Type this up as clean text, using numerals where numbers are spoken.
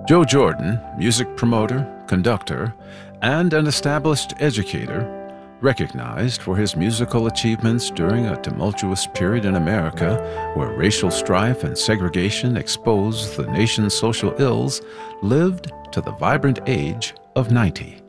Joe Jordan, music promoter, conductor, and an established educator, recognized for his musical achievements during a tumultuous period in America where racial strife and segregation exposed the nation's social ills, lived to the vibrant age of 90.